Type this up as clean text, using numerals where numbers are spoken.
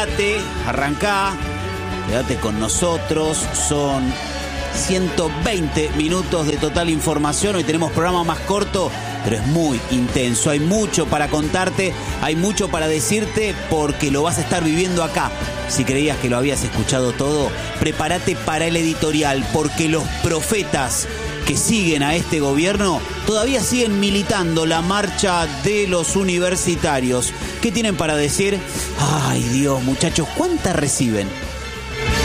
Arrancá, quédate con nosotros, son 120 minutos de total información. Hoy tenemos programa más corto, pero es muy intenso. Hay mucho para contarte, hay mucho para decirte, porque lo vas a estar viviendo acá. Si creías que lo habías escuchado todo, prepárate para el editorial, porque los profetas que siguen a este gobierno todavía siguen militando la marcha de los universitarios. ¿Qué tienen para decir? Ay, Dios, muchachos, ¿cuántas reciben?